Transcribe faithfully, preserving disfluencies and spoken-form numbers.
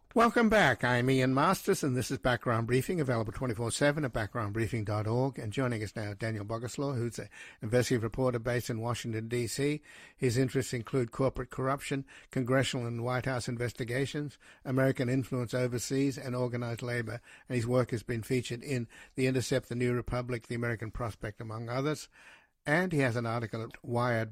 Welcome back. I'm Ian Masters, and this is Background Briefing, available twenty-four seven at background briefing dot org. And joining us now, Daniel Boguslaw, who's an investigative reporter based in Washington, D C His interests include corporate corruption, congressional and White House investigations, American influence overseas, and organized labor. And his work has been featured in The Intercept, The New Republic, The American Prospect, among others. And he has an article at Wired